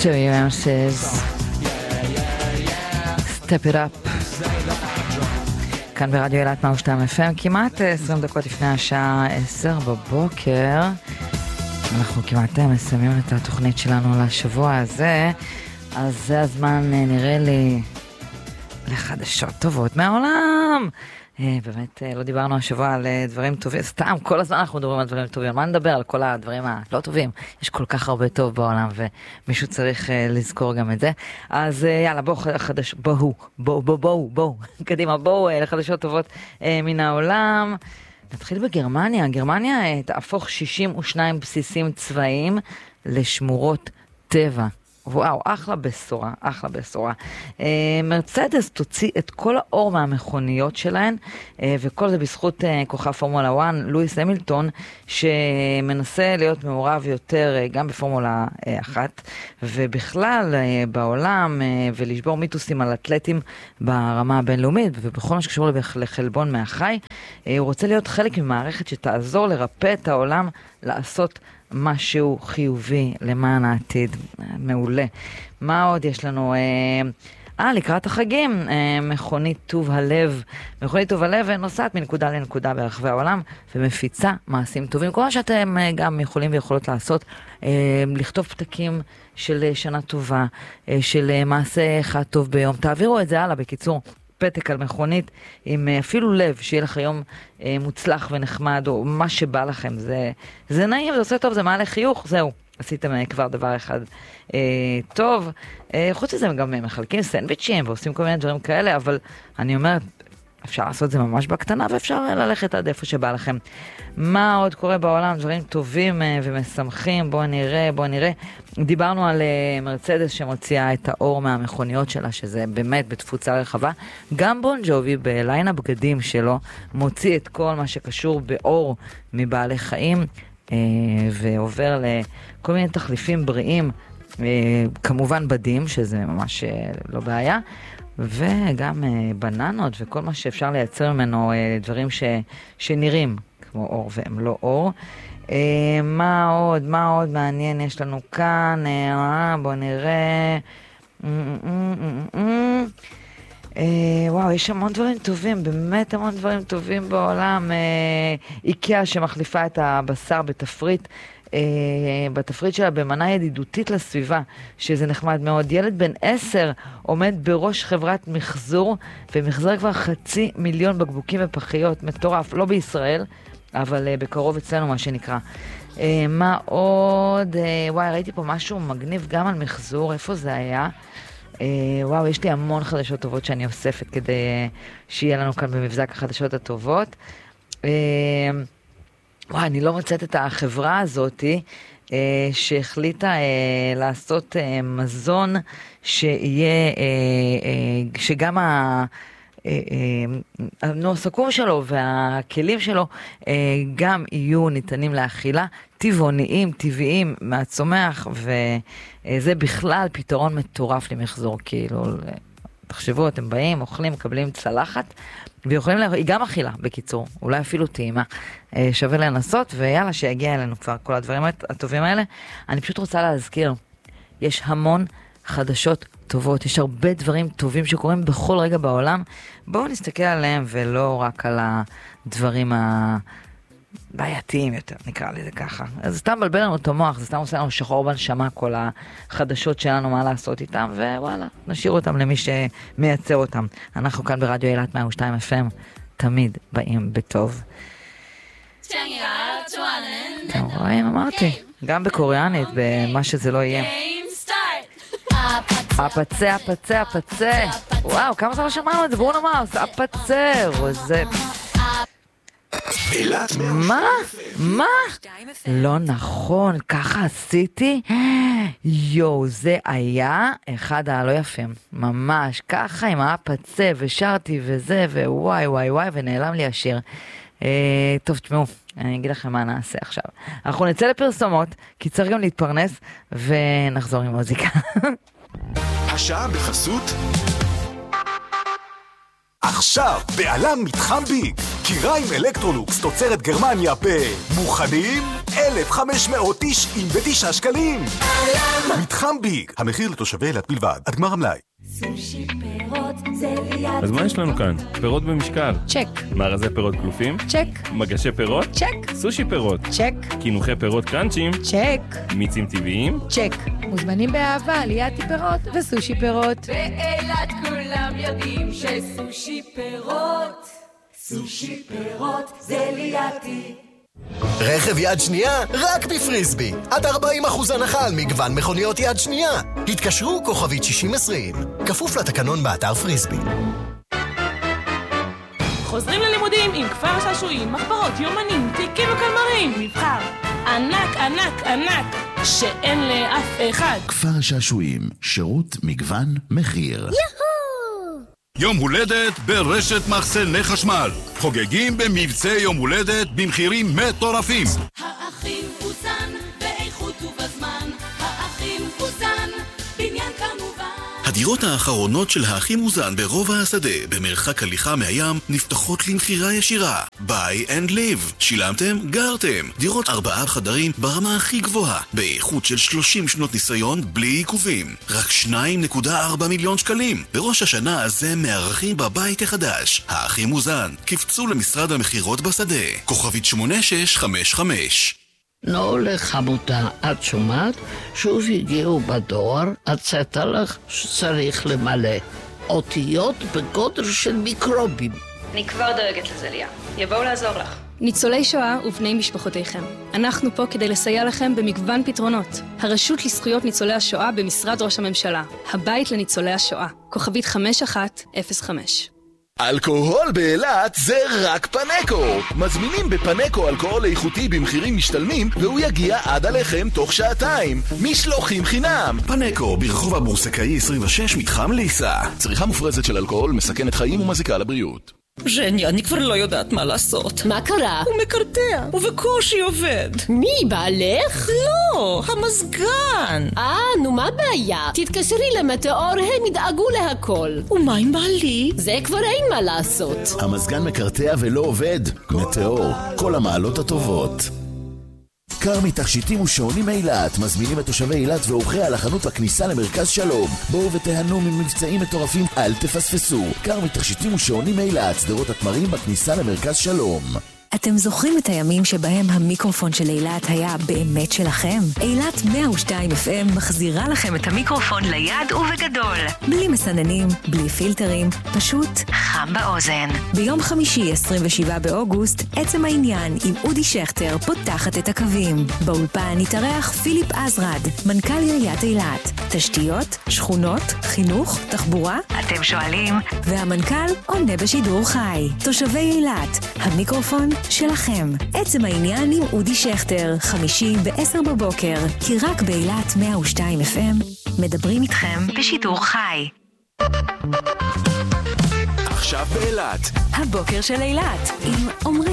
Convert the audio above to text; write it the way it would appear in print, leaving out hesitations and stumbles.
Cherry says Step it up. כאן ברדיו אילת 102 FM, כמעט 20 דקות לפני השעה 10 בבוקר. אנחנו כמעט מסיימים את התוכנית שלנו לשבוע הזה, אז זה הזמן נראה לי לחדשות טובות מהעולם. באמת לא דיברנו השבוע על דברים טובים, סתם כל הזמן אנחנו מדברים על דברים טובים, מה נדבר על כל הדברים הלא טובים? יש כל כך הרבה טוב בעולם ומישהו צריך לזכור גם את זה. אז יאללה, בואו, קדימה, בואו לחדשות טובות מן העולם. נתחיל בגרמניה. גרמניה תהפוך 62 בסיסים צבאיים לשמורות טבע. וואו, אחלה בשורה, אחלה בשורה. מרצדס תוציא את כל האור מהמכוניות שלהן, וכל זה בזכות כוכב פורמולה 1, לואיס המילטון, שמנסה להיות מעורב יותר גם בפורמולה 1, ובכלל בעולם, ולשבור מיתוסים על אתלטים ברמה הבינלאומית, ובכל מה שקשור לחלבון מהחי, הוא רוצה להיות חלק ממערכת שתעזור לרפא את העולם, לעשות משהו חיובי למען העתיד. מעולה. מה עוד יש לנו? לקראת החגים, מכונית טוב הלב. מכונית טוב הלב נוסעת מנקודה לנקודה ברחבי העולם, ומפיצה מעשים טובים. כל מה שאתם גם יכולים ויכולות לעשות, לכתוב פתקים של שנה טובה, של מעשה אחד טוב ביום. תעבירו את זה הלאה, בקיצור. פתק על מכונית עם אפילו לב, שיהיה לך יום מוצלח ונחמד, או מה שבא לכם. זה נעים, זה עושה טוב, זה מעלה חיוך, זהו. עשיתם כבר דבר אחד טוב. חוץ מזה, הם גם מחלקים סנדוויצ'ים ועושים כל מיני דברים כאלה, אבל אני אומרת, אפשר לעשות זה ממש בקטנה, ואפשר ללכת עד איפה שבא לכם. מה עוד קורה בעולם? דברים טובים ומשמחים. בואו נראה. דיברנו על מרצדס שמוציאה את האור מהמכוניות שלה, שזה באמת בתפוצה רחבה. גם בון ג'ובי בליין הבגדים שלו מוציא את כל מה שקשור באור מבעלי חיים, ועובר לכל מיני תחליפים בריאים, כמובן בדים, שזה ממש לא בעיה, וגם בננות וכל מה שאפשר לייצר ממנו דברים שנראים כמו אור והם לא אור. מה עוד מעניין יש לנו כאן? בואו נראה. וואו, יש המון דברים טובים, באמת המון דברים טובים בעולם. איקאה שמחליפה את הבשר בתפריט שלה במנה ידידותית לסביבה, שזה נחמד מאוד. ילד בן 10 עומד בראש חברת מחזור, ומחזר כבר 500,000 בקבוקים ופחיות. מטורף, לא בישראל, אבל בקרוב אצלנו מה שנקרא. מה עוד? וואי, ראיתי פה משהו מגניב גם על מחזור, איפה זה היה? וואו, יש לי המון חדשות טובות שאני אוספת כדי שיהיה לנו כאן במבזק החדשות הטובות. וואי, אני לא מוצאת את החברה הזאת שהחליטה לעשות מזון שיהיה, שגם הנוסקום שלו והכלים שלו גם יהיו ניתנים לאכילה, טבעוניים, טבעיים, מהצומח, וזה בכלל פתרון מטורף למחזור. כאילו, תחשבו, אתם באים, אוכלים, מקבלים צלחת, ויכולים היא גם אכילה, בקיצור, אולי אפילו טעימה. שווה לנסות, ויאללה, שיגיע אלינו כבר כל הדברים הטובים האלה. אני פשוט רוצה להזכיר, יש המון חדשות טובות, יש הרבה דברים טובים שקורים בכל רגע בעולם. בואו נסתכל עליהם, ולא רק על הדברים הבעייתיים יותר, נקרא לזה ככה. אז סתם בלבל לנו את המוח, זה סתם עושה לנו שחור בנשמה, כל החדשות שלנו, מה לעשות איתם, ווואלה, נשאיר אותם למי שמייצר אותם. אנחנו כאן ברדיו אילת 102 FM, תמיד באים בטוב. אתם רואים, אמרתי, גם בקוריאנית, במה שזה לא יהיה. הפצה. וואו, כמה זמן שמענו את זה, ברונו מאוס, הפצה, וזה... מה? לא נכון, ככה עשיתי? יואו, זה היה אחד הלא יפים, ממש, ככה עם הפצה, ושרתי וזה, ווואי, ונעלם לי השיר. טוב, תשמעו, אני אגיד לכם מה נעשה עכשיו. אנחנו נצא לפרסומות, כי צריך גם להתפרנס, ונחזור עם מוזיקה. השעה בחסות עכשיו בעלם מתחם ביג קיריים אלקטרולוקס תוצרת גרמניה במוכנים? 1,599 שקלים. מתחם ביג, המחיר לתושבי אילת בלבד, עד גמר המלאי. סושי פירות זה ליד. אז מה יש לנו כאן? פירות במשקל. צ'ק. מארזי פירות כלופים. צ'ק. מגשי פירות. צ'ק. סושי פירות. צ'ק. קינוחי פירות קראנצ'ים. צ'ק. מיצים טבעיים. צ'ק. מוזמנים באהבה ליאתי פירות וסושי פירות. באילת כולם יודעים שסושי פירות, סושי פירות זה ליאתי. רכב יד שנייה רק בפריסבי. עד 40% הנחה על מגוון מכוניות יד שנייה. התקשרו כוכבית 6020. כפוף לתקנון באתר פריסבי. חוזרים ללימודים עם כפר שעשועים, מחברות, יומנים, תיקים וקלמרים. מבחר ענק ענק ענק שאין לאף אחד. כפר שעשועים, שירות, מגוון, מחיר. יום הולדת ברשת מחסני חשמל. חוגגים במבצע יום הולדת במחירים מטורפים. האחים אוזן באיכות ובזמן, האחים אוזן בניין כמובן. הדירות האחרונות של האחים אוזן ברובע השדה, במרחק הליכה מהים, נפתחות למחירה ישירה. Buy and live. שילמתם? גרתם. דירות 4 חדרים ברמה הכי גבוהה, באיכות של 30 שנות ניסיון בלי עיכובים. רק 2.4 מיליון שקלים. בראש השנה הזה מארחים בבית החדש. האחים אוזן. קפצו למשרד המחירות בשדה. כוכבית 8655. נו לחמותה, את שומעת? שוב הגיעו בדואר, הצאת לך שצריך למלא. אותיות בגודל של מיקרובים. אני כבר דואגת לזה, ליה. יבואו לעזור לך. ניצולי שואה ובני משפחותיכם. אנחנו פה כדי לסייע לכם במגוון פתרונות. הרשות לזכויות ניצולי השואה במשרד ראש הממשלה. הבית לניצולי השואה. כוכבית 5105. אלכוהול באילת זה רק פנקו. מזמינים בפנקו אלכוהול איכותי במחירים משתלמים, והוא יגיע עד עליכם תוך שעתיים. משלוחים חינם. פנקו ברחוב הבורסקאי 26 מתחם ליסה. צריכה מופרזת של אלכוהול מסכנת חיים ומזיקה לבריאות. ז'ני, אני כבר לא יודעת מה לעשות. מה קרה? הוא מקרטע, ובקושי עובד. מי, בעלך? לא, המזגן. נו מה הבעיה? תתקשרי למטאור, הם ידאגו להכל. ומה עם בעלי? זה כבר אין מה לעשות. המזגן מקרטע ולא עובד. מטאור, כל המעלות הטובות. כרמי תכשיטים ושעונים אילת מזמינים את תושבי אילת ואורחי על החנות בכניסה למרכז שלום. בואו ותהנו ממבצעים מטורפים, אל תפספסו. כרמי תכשיטים ושעונים אילת, שדרות התמרים בכניסה למרכז שלום. אתם זוכרים את הימים שבהם המיקרופון של אילת היה באמת שלכם? אילת 102 FM מחזירה לכם את המיקרופון ליד ובגדול. בלי מסננים, בלי פילטרים, פשוט חם באוזן. ביום חמישי 27 באוגוסט, עצם העניין עם אודי שכטר פותחת את הקווים. באולפן יתארח פיליפ עזרד, מנכ"ל עיריית אילת. תשתיות, שכונות, חינוך, תחבורה? אתם שואלים? והמנכ"ל עונה בשידור חי. תושבי אילת, המיקרופון שלכם. עצם העניין עם אודי שכטר, חמישי ב-10 בבוקר, כי רק באילת 102 FM מדברים איתכם בשידור חי. עכשיו באילת. הבוקר של אילת עם עומרי